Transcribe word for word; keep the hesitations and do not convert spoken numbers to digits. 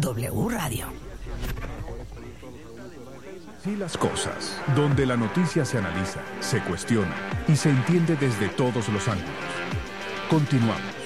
W Radio. Sí, las cosas, donde la noticia se analiza, se cuestiona y se entiende desde todos los ángulos. Continuamos.